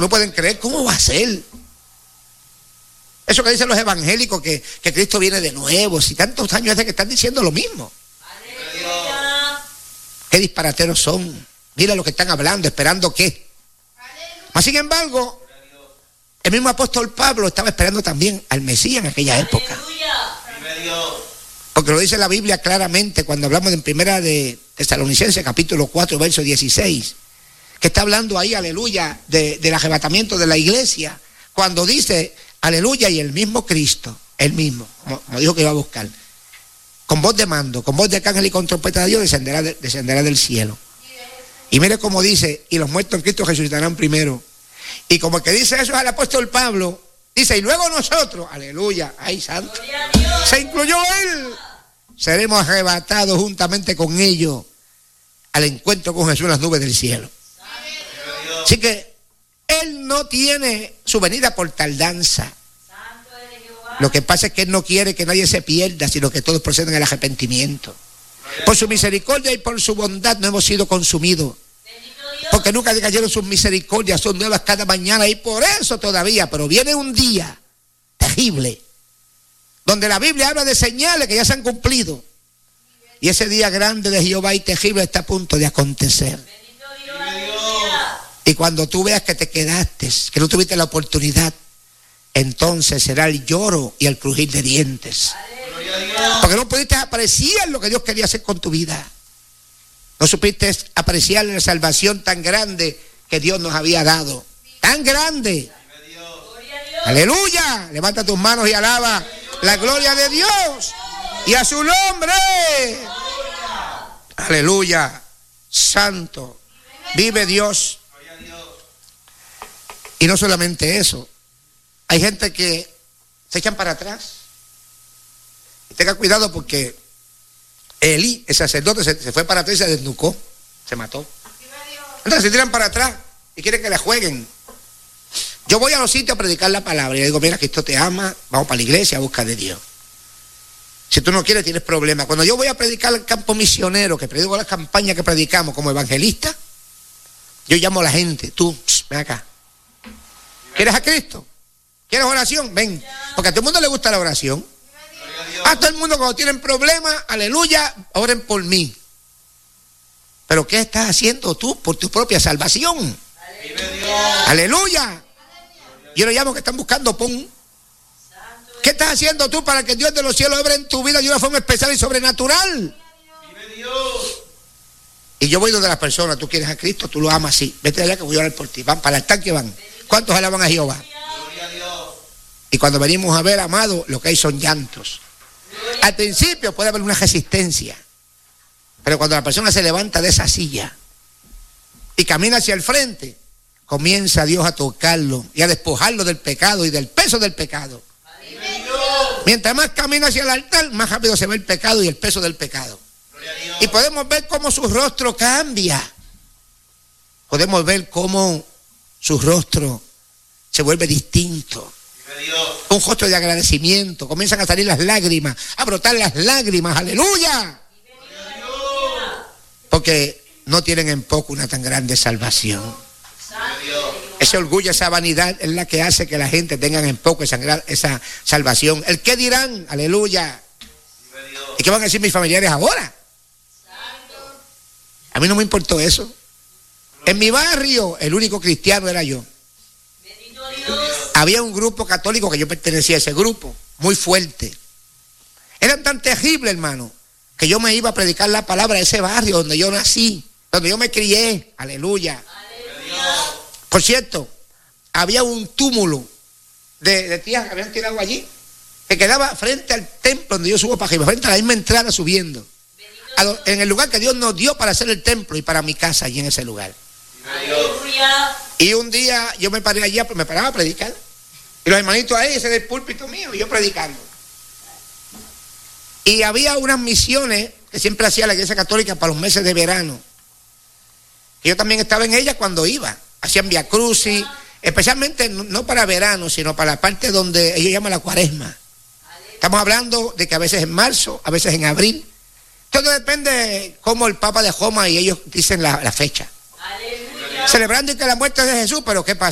Porque no pueden creer, ¿cómo va a ser? Eso que dicen los evangélicos, que Cristo viene de nuevo, si tantos años hace que están diciendo lo mismo. ¡Aleluya! Qué disparateros son. Mira lo que están hablando, esperando qué. Mas sin embargo, el mismo apóstol Pablo estaba esperando también al Mesías en aquella época. Porque lo dice la Biblia claramente cuando hablamos en primera de Tesalonicenses, capítulo 4, verso 16, que está hablando ahí, aleluya, del arrebatamiento de la iglesia, cuando dice, aleluya, y el mismo Cristo, el mismo, como dijo que iba a buscar, con voz de mando, con voz de arcángel y con trompeta de Dios, descenderá del cielo. Y mire cómo dice, y los muertos en Cristo resucitarán primero. Y como el que dice eso es el apóstol Pablo, dice, y luego nosotros, aleluya, ay santo, se incluyó él, seremos arrebatados juntamente con ellos al encuentro con Jesús en las nubes del cielo. Así que él no tiene su venida por tardanza. Lo que pasa es que él no quiere que nadie se pierda, sino que todos procedan al arrepentimiento. Por su misericordia y por su bondad no hemos sido consumidos. Porque nunca decayeron sus misericordias, son nuevas cada mañana, y por eso todavía, pero viene un día terrible, donde la Biblia habla de señales que ya se han cumplido, y ese día grande de Jehová y terrible está a punto de acontecer. Y cuando tú veas que te quedaste, que no tuviste la oportunidad, entonces será el lloro y el crujir de dientes, porque no pudiste apreciar lo que Dios quería hacer con tu vida. No supiste apreciar la salvación tan grande que Dios nos había dado. Tan grande. Aleluya. Levanta tus manos y alaba la gloria de Dios y a su nombre. Aleluya. Santo. Vive Dios. Y no solamente eso. Hay gente que se echan para atrás. Y tenga cuidado porque Elí, el sacerdote, se fue para atrás y se desnucó, se mató. Entonces se tiran para atrás y quieren que le jueguen. Yo voy a los sitios a predicar la palabra y le digo, mira, Cristo te ama, vamos para la iglesia a buscar de Dios. Si tú no quieres, tienes problemas. Cuando yo voy a predicar al campo misionero, que predico las campañas que predicamos como evangelista, yo llamo a la gente, tú, ven acá. ¿Quieres a Cristo? ¿Quieres oración? Ven. Porque a todo el mundo le gusta la oración. A todo el mundo cuando tienen problemas, aleluya, oren por mí. Pero ¿qué estás haciendo tú por tu propia salvación? Aleluya. Yo le llamo que están buscando pon. ¿Qué estás haciendo tú para que Dios de los cielos obre en tu vida de una forma especial y sobrenatural? Y yo voy donde las personas, tú quieres a Cristo, tú lo amas, sí. Vete allá que voy a orar por ti. Van para el altar que van. ¿Cuántos alaban a Jehová? Y cuando venimos a ver, amado, lo que hay son llantos. Al principio puede haber una resistencia, pero cuando la persona se levanta de esa silla y camina hacia el frente, comienza Dios a tocarlo y a despojarlo del pecado y del peso del pecado. Mientras más camina hacia el altar, más rápido se ve el pecado y el peso del pecado. Y podemos ver cómo su rostro cambia. Podemos ver cómo su rostro se vuelve distinto. Un rostro de agradecimiento. Comienzan a salir las lágrimas, a brotar las lágrimas. ¡Aleluya! Porque no tienen en poco una tan grande salvación. Ese orgullo, esa vanidad es la que hace que la gente tenga en poco esa salvación. ¿El qué dirán? ¡Aleluya! ¿Y qué van a decir mis familiares ahora? A mí no me importó eso. En mi barrio, el único cristiano era yo. Había un grupo católico que yo pertenecía a ese grupo, muy fuerte. Eran tan terribles, hermano, que yo me iba a predicar la palabra de ese barrio donde yo nací, donde yo me crié. Aleluya. Por cierto, había un túmulo de tierra que habían tirado allí, que quedaba frente al templo donde yo subo para arriba, frente a la misma entrada subiendo, en el lugar que Dios nos dio para hacer el templo y para mi casa allí en ese lugar. Aleluya. Y un día yo me paré allí, me paraba a predicar. Y los hermanitos ahí, ese del púlpito mío, y yo predicando. Y había unas misiones que siempre hacía la Iglesia Católica para los meses de verano. Y yo también estaba en ellas cuando iba. Hacían Via Crucis, especialmente no para verano, sino para la parte donde ellos llaman la Cuaresma. Estamos hablando de que a veces en marzo, a veces en abril. Todo depende cómo el Papa de Roma y ellos dicen la fecha. Aleluya. Celebrando que la muerte de Jesús, pero ¿qué pasa?